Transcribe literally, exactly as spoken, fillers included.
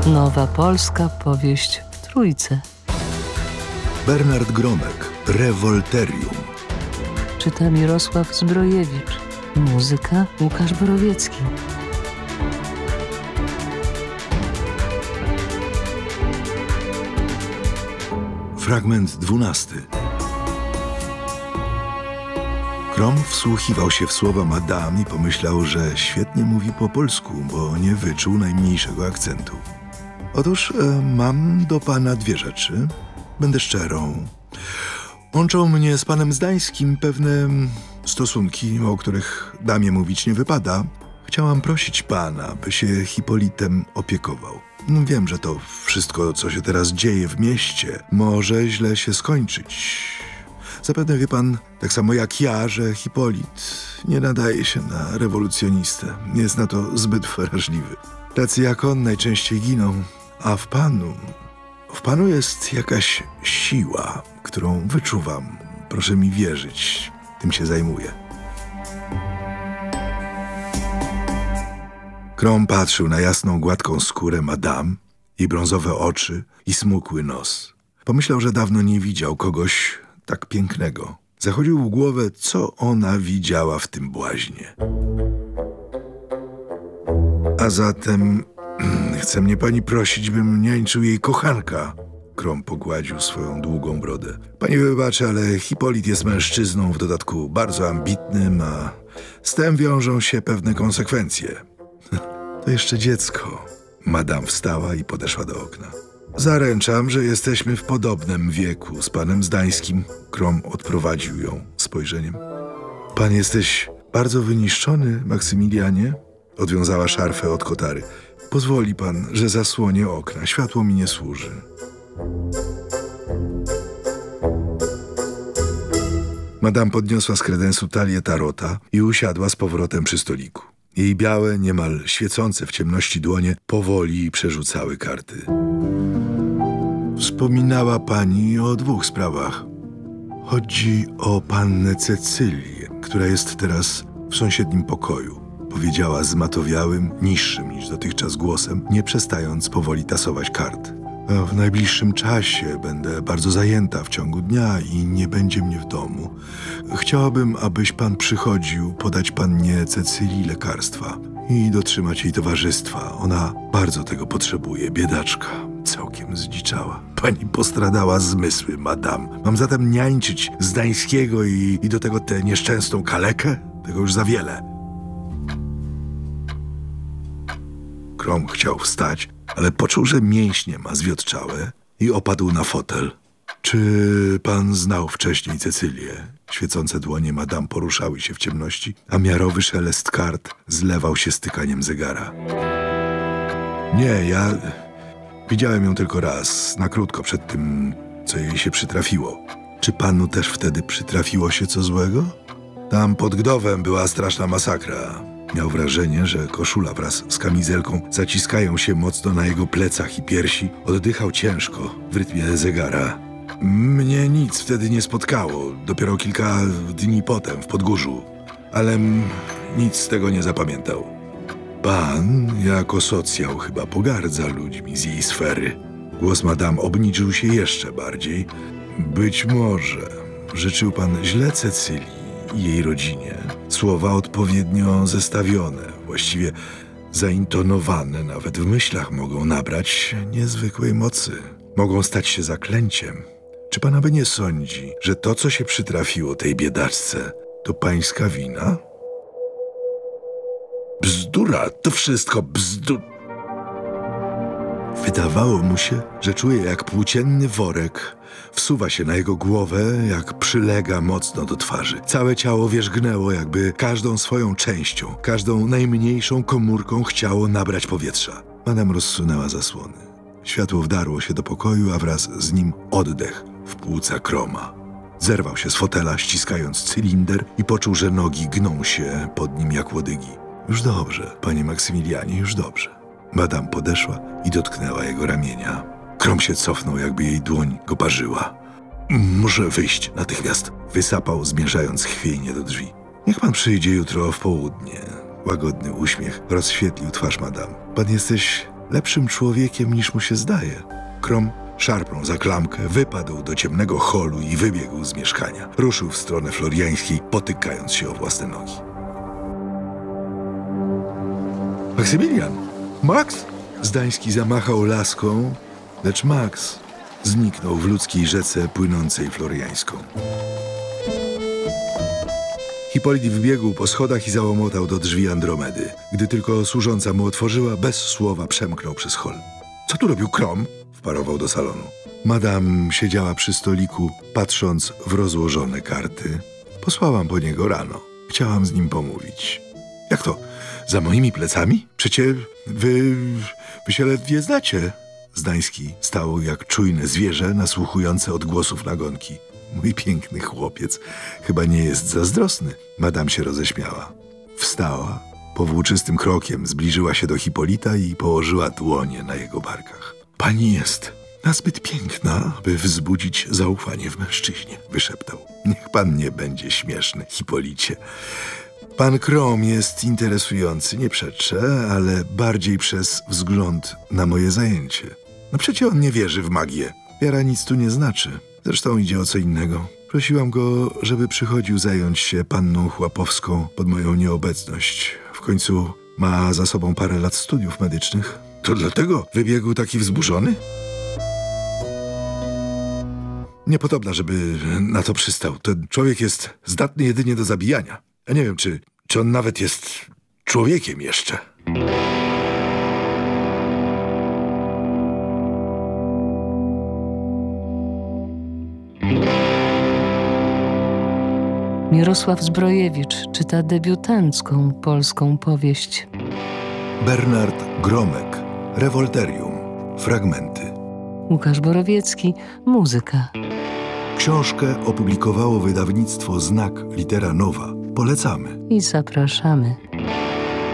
Nowa polska powieść w trójce. Bernard Gromek, Rewolterium. Czyta Mirosław Zbrojewicz. Muzyka Łukasz Borowiecki. Fragment dwunasty. Krom wsłuchiwał się w słowa madame i pomyślał, że świetnie mówi po polsku, bo nie wyczuł najmniejszego akcentu. Otóż e, mam do pana dwie rzeczy. Będę szczerą. Łączą mnie z panem Zdańskim pewne stosunki, o których damie mówić nie wypada. Chciałam prosić pana, by się Hipolitem opiekował. Wiem, że to wszystko, co się teraz dzieje w mieście, może źle się skończyć. Zapewne wie pan, tak samo jak ja, że Hipolit nie nadaje się na rewolucjonistę. Jest na to zbyt wrażliwy. Tacy jak on najczęściej giną. A w panu... W panu jest jakaś siła, którą wyczuwam. Proszę mi wierzyć. Tym się zajmuję. Krom patrzył na jasną, gładką skórę madame, jej brązowe oczy i smukły nos. Pomyślał, że dawno nie widział kogoś tak pięknego. Zachodził w głowę, co ona widziała w tym błaźnie. A zatem chce mnie pani prosić, bym niańczył jej kochanka. Krom pogładził swoją długą brodę. Pani wybaczy, ale Hipolit jest mężczyzną, w dodatku bardzo ambitnym, a z tym wiążą się pewne konsekwencje. To jeszcze dziecko. Madame wstała i podeszła do okna. Zaręczam, że jesteśmy w podobnym wieku z panem Zdańskim. Krom odprowadził ją spojrzeniem. Pan jesteś bardzo wyniszczony, Maksymilianie? Odwiązała szarfę od kotary. Pozwoli pan, że zasłonię okna. Światło mi nie służy. Madame podniosła z kredensu talię tarota i usiadła z powrotem przy stoliku. Jej białe, niemal świecące w ciemności dłonie powoli przerzucały karty. Wspominała pani o dwóch sprawach. Chodzi o pannę Cecylię, która jest teraz w sąsiednim pokoju. Powiedziała zmatowiałym, niższym niż dotychczas głosem, nie przestając powoli tasować kart. A w najbliższym czasie będę bardzo zajęta w ciągu dnia i nie będzie mnie w domu. Chciałabym, abyś pan przychodził podać pannie Cecylii lekarstwa i dotrzymać jej towarzystwa. Ona bardzo tego potrzebuje, biedaczka. Całkiem zdziczała. Pani postradała zmysły, madame. Mam zatem niańczyć Zdańskiego i, i do tego tę nieszczęsną kalekę? Tego już za wiele. Krom chciał wstać, ale poczuł, że mięśnie ma zwiotczałe i opadł na fotel. Czy pan znał wcześniej Cecylię? Świecące dłonie madame poruszały się w ciemności, a miarowy szelest kart zlewał się stykaniem zegara. Nie, ja widziałem ją tylko raz, na krótko przed tym, co jej się przytrafiło. Czy panu też wtedy przytrafiło się co złego? Tam pod Gdowem była straszna masakra. Miał wrażenie, że koszula wraz z kamizelką zaciskają się mocno na jego plecach i piersi. Oddychał ciężko w rytmie zegara. Mnie nic wtedy nie spotkało, dopiero kilka dni potem w Podgórzu, ale m, nic z tego nie zapamiętał. Pan, jako socjał, chyba pogardza ludźmi z jej sfery. Głos madame obniżył się jeszcze bardziej. Być może życzył pan źle Cecylii i jej rodzinie. Słowa odpowiednio zestawione, właściwie zaintonowane, nawet w myślach mogą nabrać niezwykłej mocy. Mogą stać się zaklęciem. Czy pan aby nie sądzi, że to, co się przytrafiło tej biedaczce, to pańska wina? Bzdura, to wszystko bzdur... Wydawało mu się, że czuje, jak płócienny worek wsuwa się na jego głowę, jak przylega mocno do twarzy. Całe ciało wierzgnęło, jakby każdą swoją częścią, każdą najmniejszą komórką chciało nabrać powietrza. Madame rozsunęła zasłony. Światło wdarło się do pokoju, a wraz z nim oddech w płuca Kroma. Zerwał się z fotela, ściskając cylinder i poczuł, że nogi gną się pod nim jak łodygi. Już dobrze, panie Maksymilianie, już dobrze. Madame podeszła i dotknęła jego ramienia. Krom się cofnął, jakby jej dłoń go parzyła. Muszę wyjść natychmiast, wysapał, zmierzając chwiejnie do drzwi. Niech pan przyjdzie jutro w południe. Łagodny uśmiech rozświetlił twarz madame. Pan jesteś lepszym człowiekiem niż mu się zdaje. Krom szarpnął za klamkę, wypadł do ciemnego holu i wybiegł z mieszkania. Ruszył w stronę Floriańskiej, potykając się o własne nogi. Maksymilian! Max! Zdański zamachał laską, lecz Max zniknął w ludzkiej rzece płynącej Floriańską. Hipolit wbiegł po schodach i załomotał do drzwi Andromedy. Gdy tylko służąca mu otworzyła, bez słowa przemknął przez hol. Co tu robił Krom? Wparował do salonu. Madame siedziała przy stoliku, patrząc w rozłożone karty. Posłałam po niego rano. Chciałam z nim pomówić. Jak to? Za moimi plecami? Przecie wy... wy się ledwie znacie. Zdański stał jak czujne zwierzę nasłuchujące odgłosów nagonki. Mój piękny chłopiec chyba nie jest zazdrosny. Madame się roześmiała. Wstała, powłóczystym krokiem zbliżyła się do Hipolita i położyła dłonie na jego barkach. Pani jest nazbyt piękna, by wzbudzić zaufanie w mężczyźnie, wyszeptał. Niech pan nie będzie śmieszny, Hipolicie. Pan Krom jest interesujący, nie przeczę, ale bardziej przez wzgląd na moje zajęcie. No przecie on nie wierzy w magię. Wiara nic tu nie znaczy. Zresztą idzie o co innego. Prosiłam go, żeby przychodził zająć się panną Chłapowską pod moją nieobecność. W końcu ma za sobą parę lat studiów medycznych. To dlatego wybiegł taki wzburzony? Niepodobna, żeby na to przystał. Ten człowiek jest zdatny jedynie do zabijania. Ja nie wiem, czy, czy on nawet jest człowiekiem jeszcze. Mirosław Zbrojewicz czyta debiutancką polską powieść. Bernard Gromek, Rewolterium, fragmenty. Łukasz Borowiecki, muzyka. Książkę opublikowało wydawnictwo Znak Litera Nowa. Polecamy. I zapraszamy.